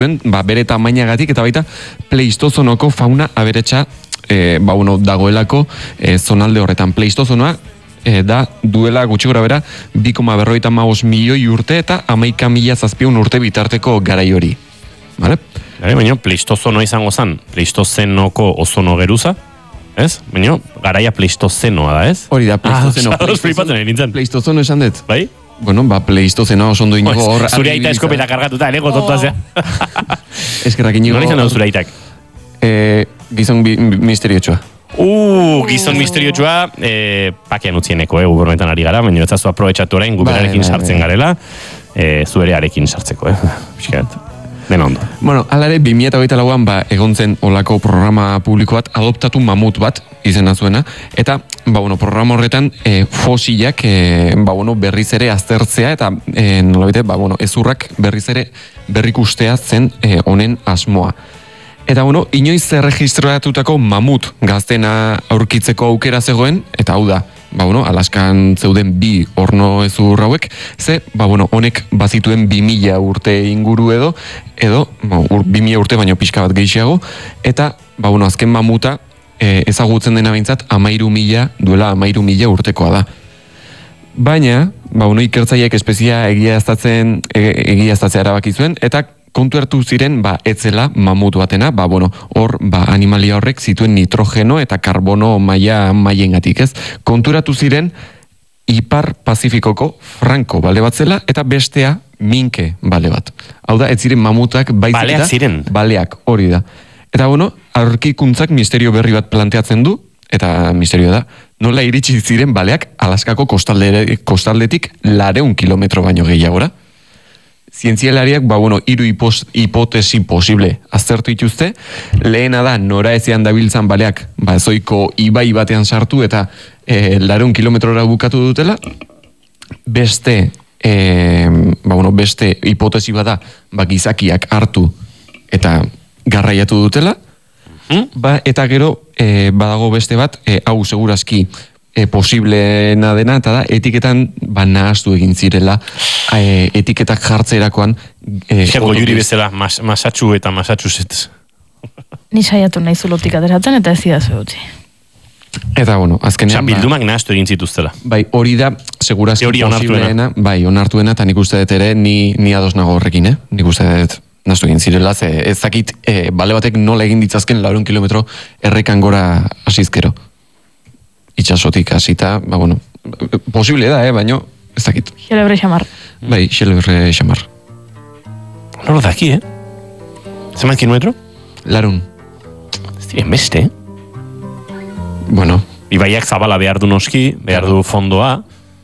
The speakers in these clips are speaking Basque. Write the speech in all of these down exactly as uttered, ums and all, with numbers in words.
ba, bere tamainagatik eta baita Pleistozonoko fauna aberetsa e, ba, bueno, dagoelako e, zonalde horretan. Pleistozonoa e, da duela gutxi gora bera bi koma berrogeita hamabost milioi urte eta hamaika mila zazpiehun urte bitarteko garai hori. Vale? Gare, baina Pleistozonoa izango zen, Pleistozenoko ozono geruza, ez? Baina garaia Pleistozenoa da, ez? Hori da, Pleistozeno. Ah, flipatzen egin nintzen. Pleistozono esan dut. Bai? Bueno, ba, Pleistozenoa oso ondo inigo hor... Zure aita eskopeta kargatuta, elego tontazea. Eskerrak inigo... Nola izan da zure aitak? Eh, gizon bi, misteriotxoa. Uh, gizon misteriotxoa, eh, pakean utzieneko, eh, gubernetan ari gara, baina ez zu aprobetxatu orain, guberarekin sartzen garela, eh, zuerearekin sartzeko, eh, pixkat. Den ondo. Bueno, alare, bi mila hogeita lauan ba, egon zen olako programa publiko bat, adoptatu mamut bat, izena zuena, eta ba, bueno, programa horretan e, fosilak e, ba, bueno, berriz ere aztertzea, eta e, nolabite, ba, bueno, ezurrak berriz ere berrikustea zen e, honen asmoa. Eta bueno, inoiz erregistratutako mamut gaztena aurkitzeko aukera zegoen, eta hau da, ba bueno, Alaskan zeuden bi orno ezur hauek, ze, ba bueno, honek bazituen bi mila urte inguru edo, edo, ba, bi mila urte baino pixka bat gehiago, eta, ba bueno, azken mamuta e, ezagutzen dena behintzat, amairu mila, duela amairu mila urtekoa da. Baina, ba bueno, ikertzaileek espezia egiaztatzen, egiaztatzea erabaki zuen, eta kontu hartu ziren, ba, etzela mamut batena, ba, bueno, hor, ba, animalia horrek zituen nitrogeno eta karbono maila maiengatik, ez? Konturatu ziren, Ipar Pazifikoko franko bale bat zela, eta bestea minke bale bat. Hau da, ez ziren mamutak baizik eta... Baleak ziren. Baleak, hori da. Eta, bueno, aurkikuntzak misterio berri bat planteatzen du, eta misterio da, nola iritsi ziren baleak Alaskako kostalde, kostaldetik lareun kilometro baino gehiagora. Zientzialariak, ba, bueno, hiru hipotesi posible aztertu dituzte. Lehena da, nora ezean dabiltzan baleak, ba, zoiko ibai batean sartu eta e, lareun kilometrora bukatu dutela. Beste, e, ba, bueno, beste hipotesi bada, ba, gizakiak hartu eta garraiatu dutela. Ba, eta gero, e, badago beste bat, e, hau segurazki, E, posiblena dena, eta da, etiketan ba, nahaztu egin zirela e, etiketak jartzerakoan e, Jergo juri bezala, mas, masatxu eta Massachusetts. Ni saiatu nahi zulotik ateratzen eta ez zidazu utzi. Eta, bueno, azkenean... Osa, bildumak nahaztu egin zituztela. Bai, hori da, segurazki posibleena, bai, onartuena, eta nik uste dut ere, ni, ni ados nago horrekin, eh? Nik uste dut nahaztu egin zirela, ze ez dakit, e, bale batek nola egin ditzazken laurehun kilometro errekan gora asizkero. Itxasotik hasita, ba, bueno, posible da, eh, baino, ez dakit. Xelebre xamar. Bai, xelebre xamar. Noro daki, eh? Zeman kilometro? Larun. Ez diren beste, eh? Bueno. Ibaiak zabala behar du noski, behar du fondoa.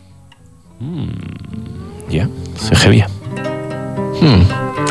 Hmm, ja, ze jebia. Hmm.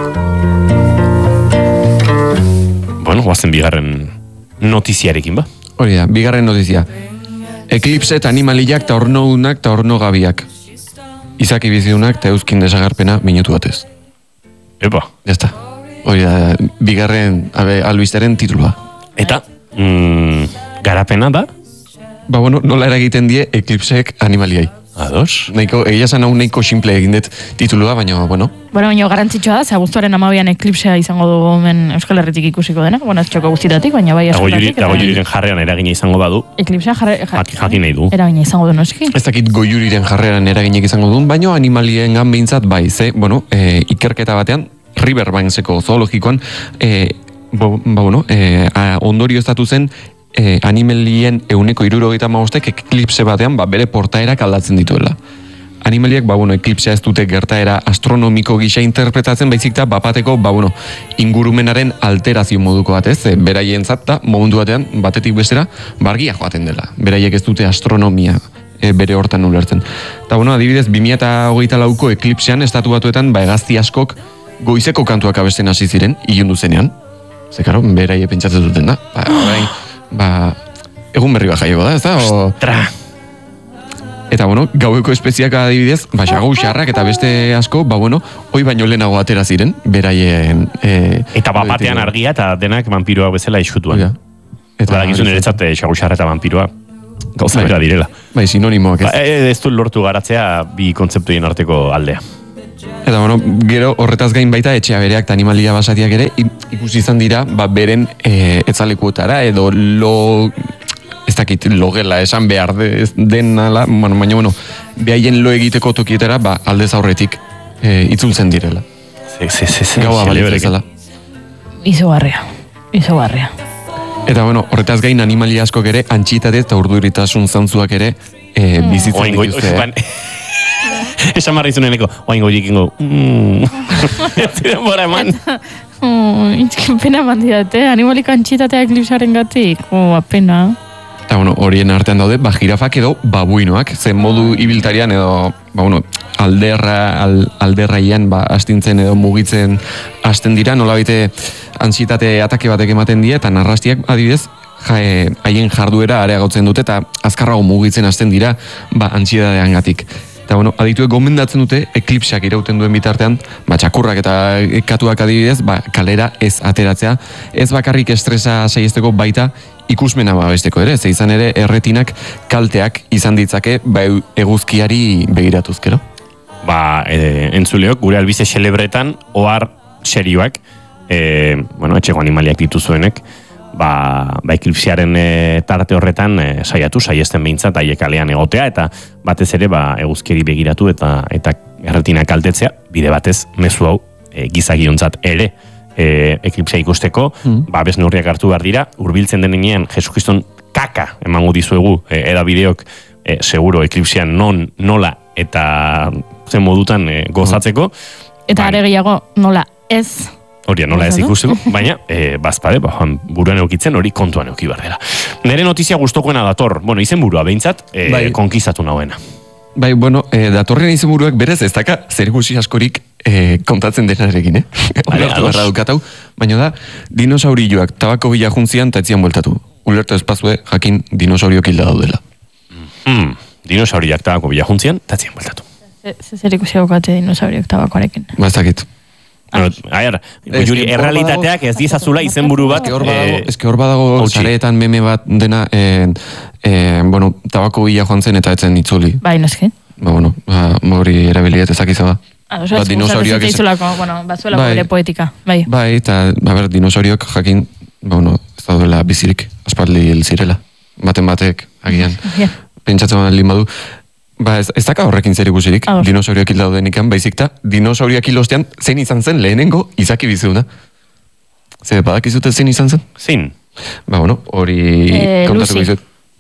Bueno, guazen bigarren notiziarekin, ba? Hori da, bigarren notizia. Eklipset animaliak ta ornounak ta ornogabiak. Izaki bizidunak ta euskin desagarpena minutu batez. Epa. Jazta. Hori da, bigarren abe, albisteren titulua. Eta, mm, garapena da? Ba, bueno, nola eragiten die eklipsek animaliai. Ados? Neiko, egia zan hau neiko simple egin dut titulua, baina, bueno. Bueno, baina garrantzitsua da, ze abuztuaren amabian eklipsea izango dugu hemen Euskal Herritik ikusiko dena. Bueno, ez txoko guztitatik, baina bai askotatik. Dago juriren jarrean eragina izango badu. Eklipsea jarre... Jakin nahi du. Eragina izango du noski. Ez dakit goiuriren jarreran eraginek izango duen, baina animalien gan behintzat bai, ze, bueno, e, ikerketa batean, Riverbankseko zoologikoan, e, bo, ba, bueno, e, a, ondorio estatu zen, E, animalien euneko irurogeita maostek eklipse batean ba, bere portaerak aldatzen dituela. Animaliak, ba, bueno, eklipsea ez dute gertaera astronomiko gisa interpretatzen, baizik da, bapateko, ba, bueno, ingurumenaren alterazio moduko bat, ez? Beraien zatta, momentu batean, batetik bestera, bargia joaten dela. Beraiek ez dute astronomia e, bere hortan ulertzen. Eta, bueno, adibidez, bi mila hogeita lauko eklipsean, estatu batuetan, ba, hegazti askok goizeko kantuak abesten hasi ziren, ilundu zenean. Ze, karo, beraie pentsatzen duten da. Ba, orain, ba, egun berri bat jaiego da, ez da? Ostra! Eta, bueno, gaueko espeziak adibidez, ba, xagau xarrak eta beste asko, ba, bueno, hoi baino lehenago atera ziren, beraien... E, eta bapatean argia eta denak vampiroa bezala isutuan. Ja. Eta Bada gizun eretzate xagau xarra eta vampiroa. Gauza bera direla. Bai, sinonimoak ez. Ba, ez du lortu garatzea bi kontzeptuien arteko aldea. Eta bueno, gero horretaz gain baita etxea bereak eta animalia basatiak ere ikusi izan dira, ba, beren e, etzalekuetara edo lo ez dakit logela esan behar de, den ala, bueno, baina bueno, behaien lo egiteko tokietara, ba, aldez aurretik e, itzultzen direla. Sí, sí, sí, sí. Gaua balitz ezala. Izugarria, izugarria. Eta bueno, horretaz gain animalia askok ere antxitate eta urduritasun zantzuak ere e, mm. bizitzen dituzte. Esan marra izuneneko, oaingo jikingo. Ziren bora eman. Itzken pena mandidate, animalik antxitatea eklipsaren gatik. Oh, apena. Eta bueno, horien artean daude, ba, jirafak edo babuinoak, zen modu ibiltarian edo, ba, bueno, alderra, al, alderraian, ba, astintzen edo mugitzen hasten dira, nolabite antxitate atake batek ematen die, eta narrastiak adibidez, ja, haien jarduera areagotzen dute, eta azkarrago mugitzen hasten dira, ba, antxitatean gatik. Eta bueno, adituek gomendatzen dute eklipsak irauten duen bitartean, ba, txakurrak eta katuak adibidez, ba, kalera ez ateratzea, ez bakarrik estresa saiesteko baita ikusmena babesteko ere, ze izan ere erretinak kalteak izan ditzake ba, eguzkiari begiratuzkero. Ba, e, entzuleok, gure albize xelebretan, ohar serioak, e, bueno, etxeko animaliak dituzuenek, ba, ba eklipsiaren e, tarte horretan e, saiatu, saiesten behintzat haiek kalean egotea, eta batez ere ba, eguzkiari begiratu eta eta erretina kaltetzea, bide batez, mezu hau e, gizagiontzat ere e, eklipsia ikusteko, mm. ba, bez neurriak hartu behar dira, hurbiltzen denean Jesukriston kaka emango dizuegu e, edabideok e, seguro eklipsian non, nola eta zen modutan e, gozatzeko. Eta ba, are gehiago nola ez. Hori nola ez ikusteko, baina e, bazpade, ba, buruan eukitzen hori kontuan euki behar dela. Nere notizia gustokoena dator, bueno, izen burua behintzat, e, bai. konkizatu nahuena. Bai, bueno, e, datorren izen buruak berez ez daka zer gusi askorik e, kontatzen denarekin, eh? Ulertu barra dukatau, baina da, dinosaurioak tabako bila juntzian eta etzian bueltatu. Ulertu espazue jakin dinosauriok hilda daudela. Mm, dinosauriak tabako bila juntzian eta etzian bueltatu. Zer ikusi daukate dinosauriok tabakoarekin? Ba, ez dakit. Bueno, aier, Juri, errealitateak ez dizazula izenburu bat. Ez que hor badago, sareetan meme bat dena, e, e, bueno, tabako bila joan zen eta etzen itzuli. Bai, noski. Ba, bueno, ba, hori erabiliet ezakiza ba. Ah, oso, ba, dinosauriak ez... Bueno, bazuela bai, bere poetika, bai. Bai, eta, a ber, dinosauriok jakin, ba, bueno, ez daudela bizirik, aspaldi hil zirela. Baten batek, agian. Yeah. Pentsatzen lin badu. Ba, ez, ez daka horrekin zer ikusirik, dinosauriak hil daudenikan, baizik ta, dinosauriak hil ostean, zein izan zen lehenengo izaki bizuna. Zer, badakizute zein izan zen? Zein? Ba, bueno, hori eh, kontatuko izut.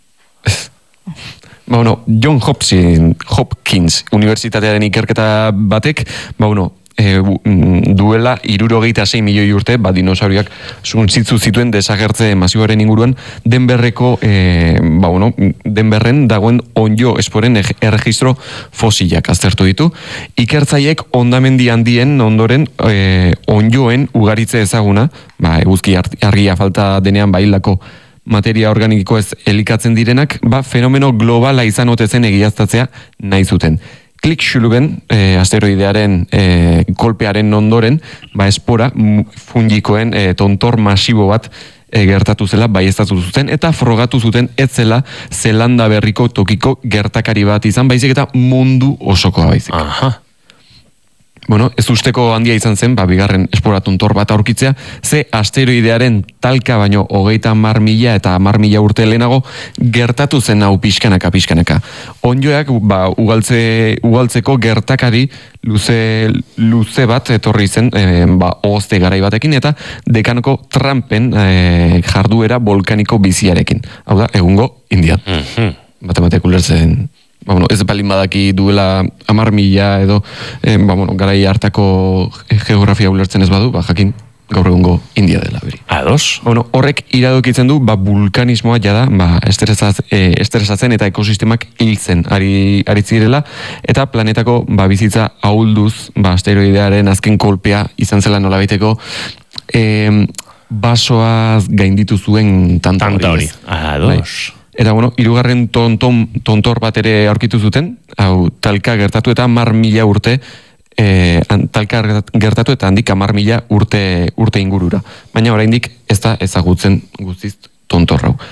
Ba, bueno, John Hopkins, Hopkins Unibertsitatearen ikerketa batek, ba, bueno, e, duela hirurogeita sei milioi urte, ba, dinosauriak suntzitzu zituen desagertze masiboaren inguruan, Denberreko, e, ba, bueno, Denberren dagoen onjo esporen erregistro fosilak aztertu ditu. Ikertzaiek ondamendi handien ondoren e, onjoen ugaritze ezaguna, ba, eguzki argia falta denean bailako materia organiko ez elikatzen direnak, ba, fenomeno globala izan ote zen egiaztatzea nahi zuten. Klik xuluben, e, asteroidearen e, kolpearen ondoren, ba, espora fungikoen e, tontor masibo bat e, gertatu zela, baieztatu zuten, eta frogatu zuten ez zela Zelanda berriko tokiko gertakari bat izan, baizik eta mundu osokoa baizik. Aha. Bueno, ez usteko handia izan zen, ba, bigarren esporatuntor bat aurkitzea, ze asteroidearen talka baino hogeita hamar mila eta hamar mila urte lehenago gertatu zen hau pixkanaka, pixkanaka. Onjoak, ba, ugaltze, ugaltzeko gertakari luze, luze bat etorri zen, e, ba, ozte garai batekin, eta dekanoko Trumpen e, jarduera volkaniko biziarekin. Hau da, egungo Indian. Mm-hmm. Matematik ulertzen... Ba, bueno, ez balin badaki duela hamar mila edo, eh, ba, bueno, garai hartako geografia ulertzen ez badu, ba, jakin gaur egungo India dela beri. Ados? Bueno, horrek iradokitzen du, ba, vulkanismoa jada, ba, estresaz, eh, estresatzen eta ekosistemak hiltzen ari, ari zirela, eta planetako, ba, bizitza ahulduz, ba, asteroidearen azken kolpea izan zela nolabaiteko, eh, basoaz gainditu zuen tanta hori. Tanta hori, ados. Bai. Eta, bueno, hirugarren tonton, tontor bat ere aurkitu zuten, hau, talka gertatu eta hamar mila urte, e, talka gertatu eta handik hamar mila urte, urte ingurura. Baina oraindik ez da ezagutzen guztiz tontor hau.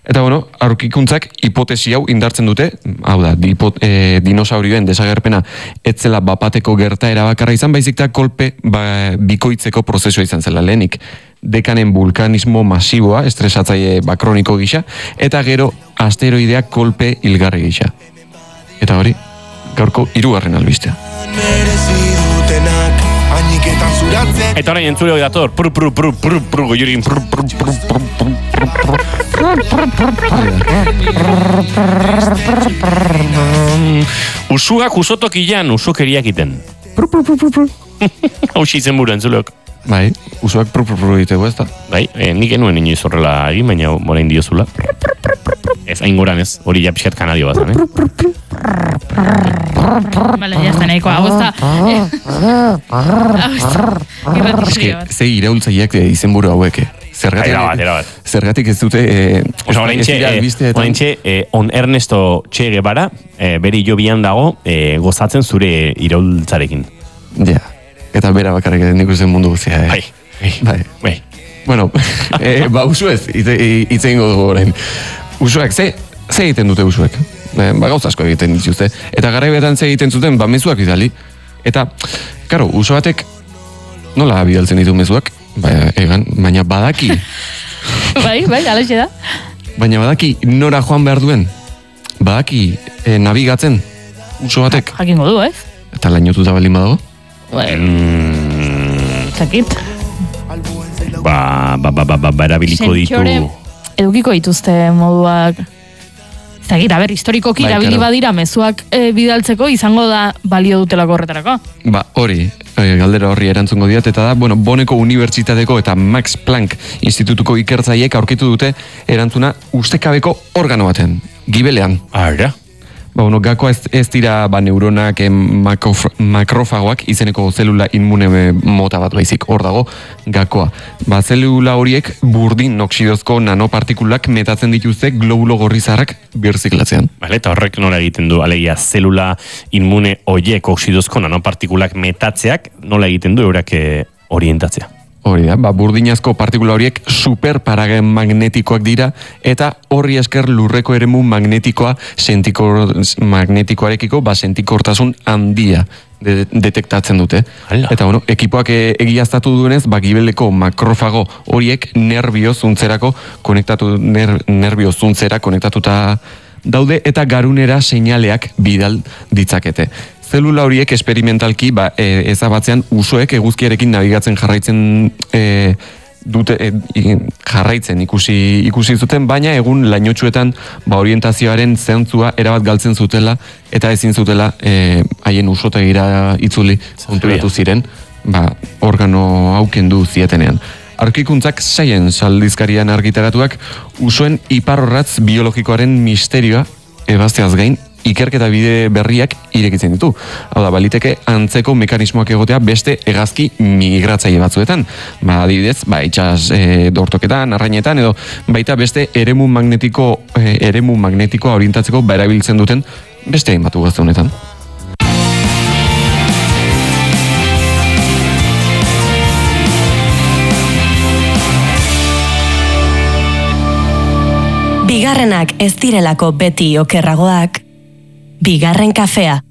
Eta bueno, aurkikuntzak hipotesi hau indartzen dute, hau da, dipot, e, dinosaurioen desagerpena etzela bapateko gertaera bakarra izan, baizik eta kolpe ba, bikoitzeko prozesua izan zela lehenik. Dekanen vulkanismo masiboa, estresatzaile bakroniko gisa, eta gero asteroideak kolpe hilgarri gisa. Eta hori, gaurko hirugarren albistea. Eta orain entzule hori dator, pru, pru, pru, pru, pru, goiurin, pru, pru, pru, pru, pru, usuak usotokian usukeriak iten. Hau xitzen buru entzuleok. Bai, usuak pru, pru, pru egiteko, ez da? Bai, eh, nik enuen inoiz horrela egin, baina morain diozula. Ez, hain goran ez, hori ja pixkat kanadio bazan, eh? Vale, ya está, nahiko, hau ez da. Ez que, ze iraultzaileak izenburu hauek, Zergatik, era bat, era bat. Zergatik ez dute... Eh, Osa, oraintxe, eh, on Ernesto Che Guevara, eh, beri jobian dago, eh, gozatzen zure iraultzarekin. Ja, eta bera bakarrik nik uste mundu guztia, eh? Bai, bai. bai. Bueno, eh, ba, usuez, hitz egingo dugu orain. Usuak, ze, ze egiten dute usuek? Eh, ba, gauza asko egiten dituzte. Eta garaibetan ze egiten zuten, ba, mezuak bidali. Eta, karo, uso batek, nola bidaltzen ditu mezuak? Ba, egan, baina badaki. Bai, bai, alaxe da. Baina badaki nora joan behar duen. Badaki eh, nabigatzen uso batek. Jakingo du, ez? Eta lainotuta balin badago? Mm, Zakit. ba, ba, ba, ba, ba, ba, erabiliko ditu... Edukiko dituzte moduak... Zakit, a ber, historikoki Bai, erabili claro. badira mezuak e, bidaltzeko izango da balio dutelako horretarako. Ba, hori, eh, galdera horri erantzungo diat, eta da, bueno, Boneko Unibertsitateko eta Max Planck Institutuko ikertzaileek aurkitu dute erantzuna ustekabeko organo baten, gibelean. Ara? Ba, bueno, gakoa ez, ez dira ba, neuronak eh, makrof, makrofagoak izeneko zelula inmune mota bat baizik, hor dago gakoa. Ba, zelula horiek burdin oksidozko nanopartikulak metatzen dituzte globulo gorrizarrak birziklatzean. Vale, eta horrek nola egiten du, alegia, zelula inmune oiek oksidozko nanopartikulak metatzeak, nola egiten du eurak eh, orientatzea. Hori da, ba, burdinazko partikula horiek superparagen magnetikoak dira, eta horri esker lurreko eremu magnetikoa sentikor, magnetikoarekiko ba, sentikortasun handia de, detektatzen dute. Hala. Eta bueno, ekipoak e, egiaztatu duenez, ba, gibeleko makrofago horiek nervio zuntzerako konektatu, ner, nervio zuntzera konektatuta daude, eta garunera seinaleak bidal ditzakete. Zelula horiek esperimentalki ba, e, ezabatzean usoek eguzkiarekin nabigatzen jarraitzen e, dute e, jarraitzen ikusi ikusi zuten, baina egun lainotsuetan ba, orientazioaren zentzua erabat galtzen zutela eta ezin zutela e, haien usotegira itzuli konturatu ziren, ba, organo hau kendu zietenean. Aurkikuntzak Science aldizkarian argitaratuak usoen iparrorratz biologikoaren misterioa ebazteaz gain ikerketa bide berriak irekitzen ditu. Hau da, baliteke antzeko mekanismoak egotea beste hegazki migratzaile batzuetan. Ba, adibidez, ba, itxas e, dortoketan, arrainetan, edo baita beste eremu magnetiko, e, eremu magnetikoa orientatzeko ba erabiltzen duten beste hainbat ugazte honetan. Bigarrenak ez direlako beti okerragoak, bigarren kafea.